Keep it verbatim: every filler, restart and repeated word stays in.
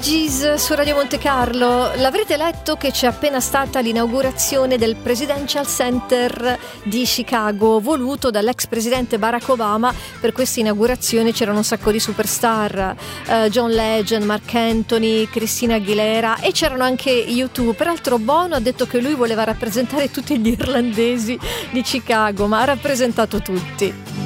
Gees su Radio Monte Carlo. L'avrete letto che c'è appena stata l'inaugurazione del Presidential Center di Chicago, voluto dall'ex presidente Barack Obama. Per questa inaugurazione c'erano un sacco di superstar, uh, John Legend, Mark Anthony, Christina Aguilera, e c'erano anche U due. Peraltro Bono ha detto che lui voleva rappresentare tutti gli irlandesi di Chicago, ma ha rappresentato tutti.